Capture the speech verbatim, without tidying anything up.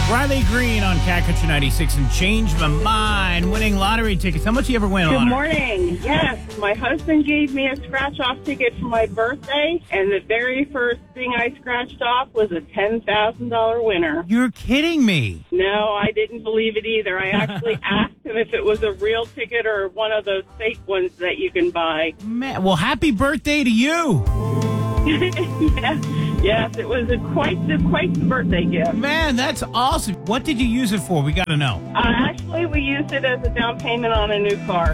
Riley Green on Cat Country ninety-six and Change My Mind, winning lottery tickets. How much you ever win? Good on morning. Yes, my husband gave me a scratch-off ticket for my birthday, and the very first thing I scratched off was a ten thousand dollars winner. You're kidding me. No, I didn't believe it either. I actually asked him if it was a real ticket or one of those fake ones that you can buy. Man, well, happy birthday to you. yes, yes, it was a quite the quite the birthday gift. Man, that's awesome. What did you use it for? We got to know. Uh, actually, we used it as a down payment on a new car.